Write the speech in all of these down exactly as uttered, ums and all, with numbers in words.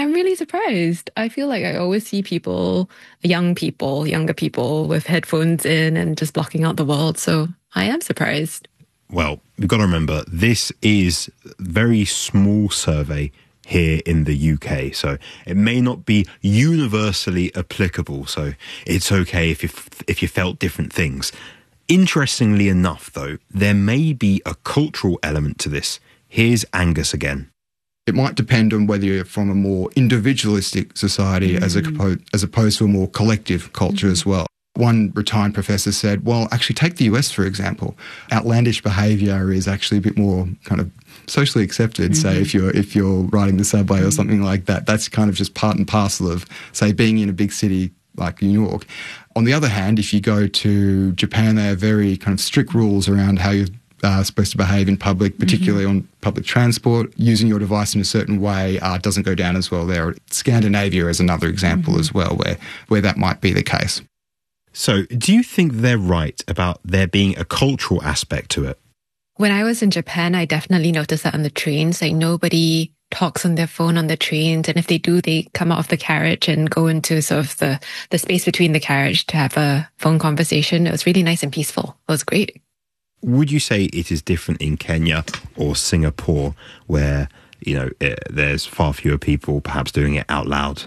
I'm really surprised. I feel like I always see people, young people, younger people with headphones in and just blocking out the world. So I am surprised. Well, we've got to remember, this is a very small survey here in the U K, so it may not be universally applicable, so it's okay if you if you felt different things. Interestingly enough, though, there may be a cultural element to this. Here's Angus again. It might depend on whether you're from a more individualistic society mm. as, a, as opposed to a more collective culture mm. as well. One retired professor said, well, actually take the U S, for example. Outlandish behaviour is actually a bit more kind of socially accepted, mm-hmm. say, if you're if you're riding the subway mm-hmm. or something like that. That's kind of just part and parcel of, say, being in a big city like New York. On the other hand, if you go to Japan, they have very kind of strict rules around how you're uh, supposed to behave in public, particularly mm-hmm. on public transport. Using your device in a certain way uh, doesn't go down as well there. Scandinavia is another example mm-hmm. as well, where where that might be the case. So do you think they're right about there being a cultural aspect to it? When I was in Japan, I definitely noticed that on the trains, like nobody talks on their phone on the trains. And if they do, they come out of the carriage and go into sort of the, the space between the carriage to have a phone conversation. It was really nice and peaceful. It was great. Would you say it is different in Kenya or Singapore where, you know, it, there's far fewer people perhaps doing it out loud?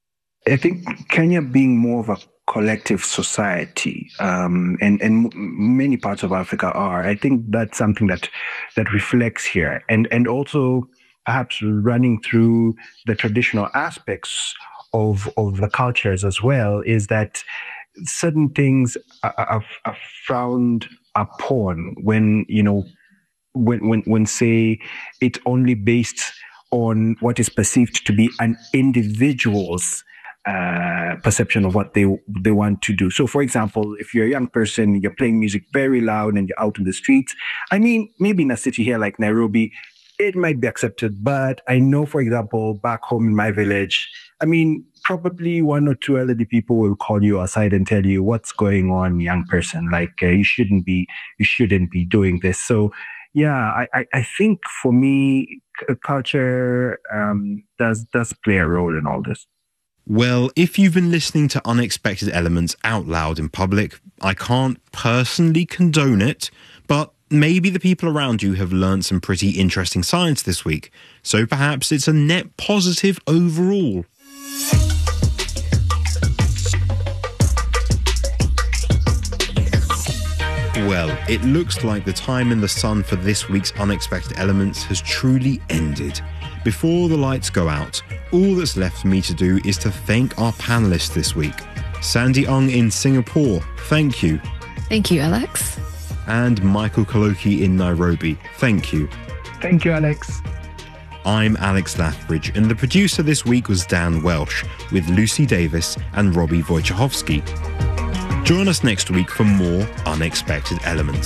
I think Kenya being more of a collective society, um, and, and many parts of Africa are. I think that's something that that reflects here. And, and also perhaps running through the traditional aspects of, of the cultures as well is that certain things are, are, are frowned upon when, you know, when, when, when say it's only based on what is perceived to be an individual's uh, perception of what they they want to do. So, for example, if you're a young person, you're playing music very loud and you're out in the streets, I mean, maybe in a city here like Nairobi, it might be accepted. But I know, for example, back home in my village, I mean, probably one or two elderly people will call you aside and tell you what's going on, young person. Like uh, you shouldn't be, you shouldn't be doing this. So, yeah, I, I, I think for me, c- culture um, does does play a role in all this. Well, if you've been listening to Unexpected Elements out loud in public, I can't personally condone it, but maybe the people around you have learned some pretty interesting science this week, so perhaps it's a net positive overall. Well, it looks like the time in the sun for this week's Unexpected Elements has truly ended. Before the lights go out, all that's left for me to do is to thank our panellists this week. Sandy Ung in Singapore, thank you. Thank you, Alex. And Michael Kaloki in Nairobi, thank you. Thank you, Alex. I'm Alex Lathbridge, and the producer this week was Dan Welsh, with Lucy Davis and Robbie Wojciechowski. Join us next week for more Unexpected Elements.